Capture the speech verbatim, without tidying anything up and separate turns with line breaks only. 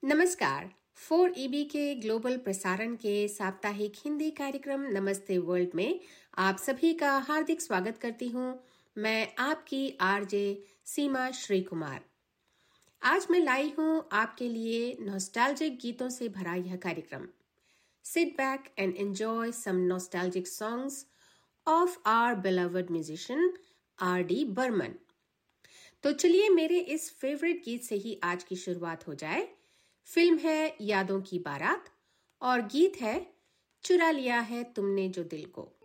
नमस्कार। Four EB के global प्रसारण के साप्ताहिक हिंदी कार्यक्रम नमस्ते वर्ल्ड में आप सभी का हार्दिक स्वागत करती हूँ। मैं आपकी आरजे सीमा श्री कुमार। आज मैं लाई हूँ आपके लिए नॉस्टैल्जिक गीतों से भरा यह कार्यक्रम। Sit back and enjoy some nostalgic songs of our beloved musician R D Burman. तो चलिए मेरे इस फेवरेट गीत से ही आज की शुरुआत हो जाए। फिल्म है यादों की बारात और गीत है चुरा लिया है तुमने जो दिल को।